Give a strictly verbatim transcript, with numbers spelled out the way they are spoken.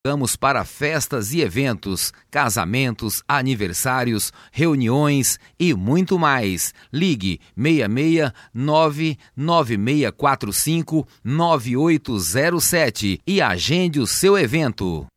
Vamos para festas e eventos, casamentos, aniversários, reuniões e muito mais. Ligue seis seis nove nove seis quatro cinco nove oito zero sete e agende o seu evento.